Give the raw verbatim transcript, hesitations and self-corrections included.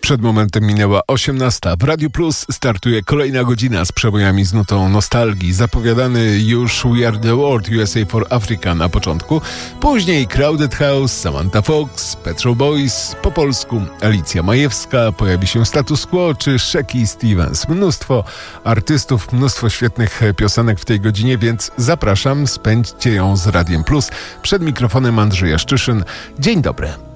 Przed momentem minęła osiemnasta. W Radiu Plus startuje kolejna godzina z przebojami z nutą nostalgii. Zapowiadany już We Are The World U S A for Africa na początku. Później Crowded House, Samantha Fox, Pet Shop Boys, po polsku Alicja Majewska, pojawi się Status Quo czy Shecky Stevens. Mnóstwo artystów, mnóstwo świetnych piosenek w tej godzinie, więc zapraszam, spędźcie ją z Radiem Plus. Przed mikrofonem Andrzej Szczyszyn. Dzień dobry.